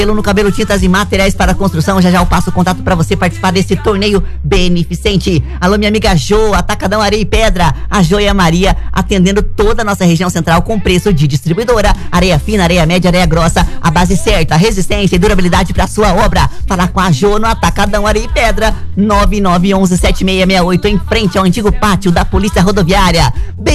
no cabelo, tintas e materiais para construção. Já eu passo o contato para você participar desse torneio beneficente. Alô, minha amiga Jo, Atacadão Areia e Pedra. A Jo e a Maria atendendo toda a nossa região central com preço de distribuidora. Areia fina, areia média, areia grossa. A base certa, resistência e durabilidade para sua obra. Falar com a Jo no Atacadão Areia e Pedra. 9911-7668 em frente ao antigo pátio da Polícia Rodoviária.